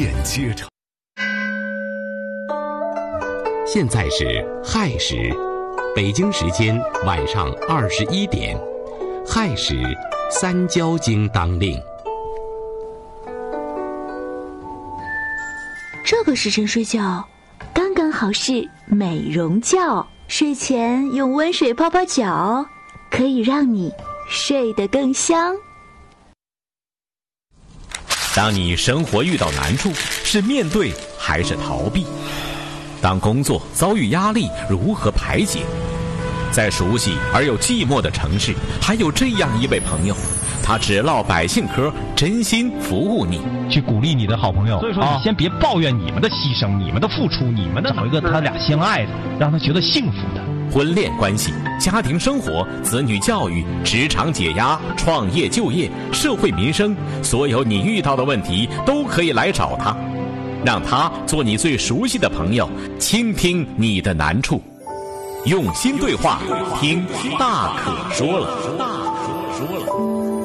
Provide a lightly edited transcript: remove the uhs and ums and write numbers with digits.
链接着。 现在是亥时，北京时间晚上21点，亥时三焦经当令。 这个时辰睡觉，刚刚好是美容觉。睡前用温水泡泡脚，可以让你睡得更香。 当你生活遇到难处，是面对还是逃避？当工作遭遇压力，如何排解？在熟悉而又寂寞的城市，还有这样一位朋友，他只唠百姓嗑，真心服务你， 去鼓励你的好朋友。所以说，你先别抱怨你们的牺牲、你们的付出、你们的找一个他俩相爱的，让他觉得幸福的。 婚恋关系、家庭生活、子女教育、职场解压、创业就业、社会民生，所有你遇到的问题都可以来找他，让他做你最熟悉的朋友，倾听你的难处，用心对话，听大可说了。